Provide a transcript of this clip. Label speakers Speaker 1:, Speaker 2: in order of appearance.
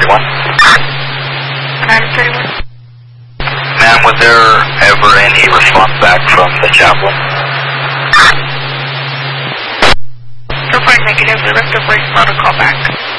Speaker 1: 31.
Speaker 2: Item 31.
Speaker 1: Ma'am, was there ever any response back from the chaplain?
Speaker 2: So far negative, we left the voice not a call back.